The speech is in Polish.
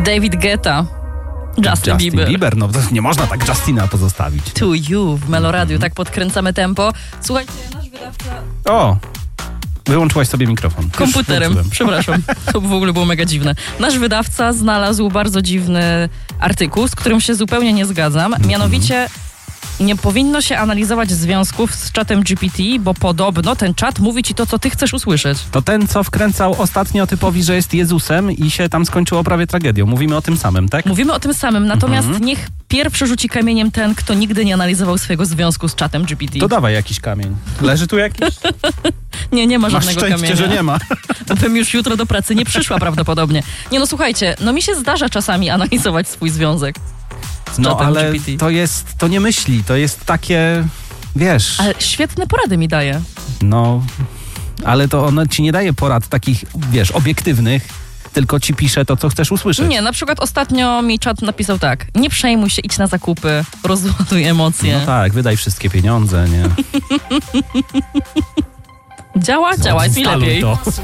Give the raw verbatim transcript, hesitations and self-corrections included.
David Guetta. Justin, Justin Bieber. Bieber, no to nie można tak Justina pozostawić. To You w Meloradiu, tak podkręcamy tempo. Słuchajcie, nasz wydawca... O! Wyłączyłaś sobie mikrofon. Już Komputerem, włączyłem. przepraszam. To w ogóle było mega dziwne. Nasz wydawca znalazł bardzo dziwny artykuł, z którym się zupełnie nie zgadzam. Mianowicie nie powinno się analizować związków z czatem G P T, bo podobno ten czat mówi ci to, co ty chcesz usłyszeć. To ten, co wkręcał ostatnio typowi, że jest Jezusem i się tam skończyło prawie tragedią. Mówimy o tym samym, tak? Mówimy o tym samym, natomiast Mhm. niech pierwszy rzuci kamieniem ten, kto nigdy nie analizował swojego związku z czatem G P T. To dawaj jakiś kamień. Leży tu jakiś? Nie, nie ma Masz żadnego szczęście, kamienia. że nie ma. Bo bym już jutro do pracy nie przyszła prawdopodobnie. Nie no, słuchajcie, no mi się zdarza czasami analizować swój związek z No czatem ale G P T. to jest, to nie myśli, to jest takie, wiesz, Ale świetne porady mi daje. no, ale to ono ci nie daje porad takich, wiesz, obiektywnych, tylko ci pisze to, co chcesz usłyszeć. Nie, na przykład ostatnio mi czat napisał tak: nie przejmuj się, idź na zakupy, rozładuj emocje. No tak, wydaj wszystkie pieniądze, nie? Działa? Działa, jest mi Instaluj lepiej. to.